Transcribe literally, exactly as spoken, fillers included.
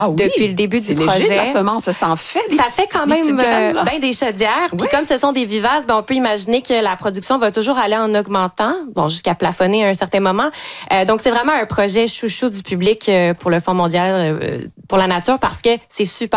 Ah oui, depuis le début c'est du léger, projet. La semence, ça s'en fait. Ça fait quand même euh, ben des chaudières. Puis ouais. comme ce sont des vivaces, ben on peut imaginer que la production va toujours aller en augmentant, bon jusqu'à plafonner à un certain moment. Euh, donc c'est vraiment un projet chouchou du public euh, pour le Fonds mondial euh, pour la nature parce que c'est super